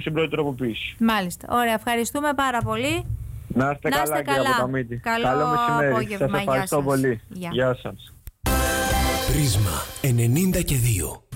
στην πρώτη τροποποίηση. Μάλιστα. Ωραία, ευχαριστούμε πάρα πολύ. Να είστε καλά, κύριε Αποταμίτη. Καλό μεσημέρι. απόγευμα. Σας ευχαριστώ πολύ. Γεια. Γεια σας. Πρίσμα 92.